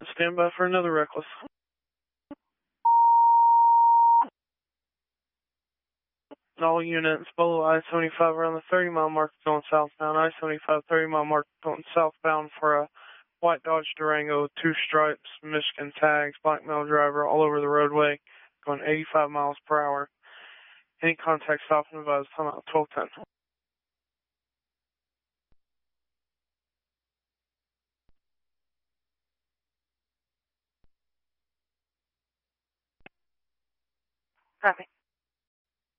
stand by for another reckless. All units below I-75 around the 30-mile mark going southbound. I-75 30-mile mark going southbound for a white Dodge Durango, 2 stripes, Michigan tags, black male driver all over the roadway, going 85 miles per hour. Any contact stop and advise, time out 1210. Copy.